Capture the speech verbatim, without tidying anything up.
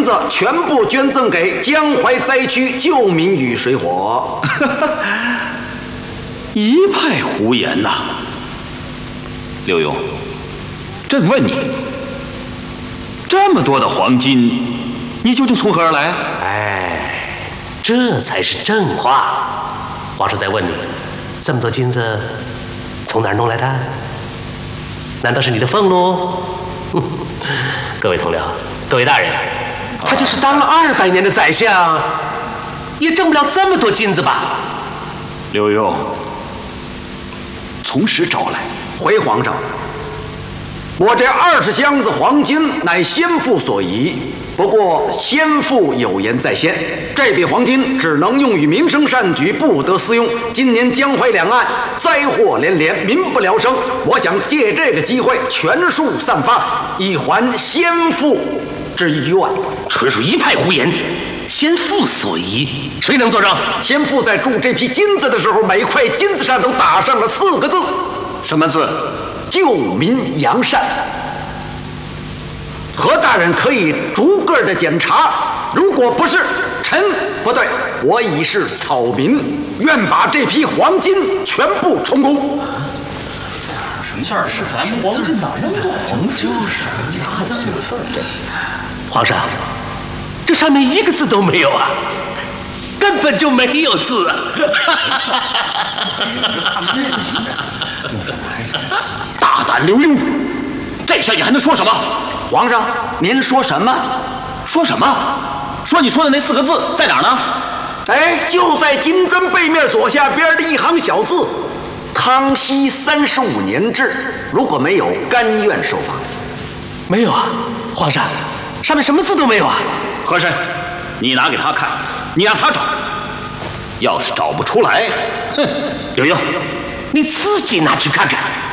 金子全部捐赠给江淮灾区救民与水火。 一派胡言呐！刘墉，朕问你，这么多的黄金，你究竟从何而来？ 哎，这才是正话。皇上在问你，这么多金子从哪儿弄来的？难道是你的俸禄？各位同僚，各位大人，他就是当了二百年的宰相，也挣不了这么多金子吧？ 刘墉，从实招来。 回皇上，我这二十箱子黄金乃先父所遗，不过先父有言在先，这笔黄金只能用于民生善举，不得私用。今年江淮两岸灾祸连连，民不聊生，我想借这个机会全数散发，以还先父之愿。 纯属一派胡言！先父所遗，谁能作证？ 先父在铸这批金子的时候，每块金子上都打上了四个字， 什么字？ 救民扬善。何大人可以逐个的检查，如果不是，臣不对，我已是草民，愿把这批黄金全部充公。 什么事儿？是咱们黄金哪那么多？就是皇上，这上面一个字都没有啊，根本就没有字。 大胆刘墉，这下你还能说什么？ 皇上，您说什么？ 说什么？说你说的那四个字在哪儿呢？ 哎，就在金砖背面左下边的一行小字：康熙三十五年制。如果没有，甘愿受罚。 没有啊，皇上，上面什么字都没有啊。 和珅，你拿给他看，你让他找。要是找不出来，哼， 刘墉，你自己拿去看看。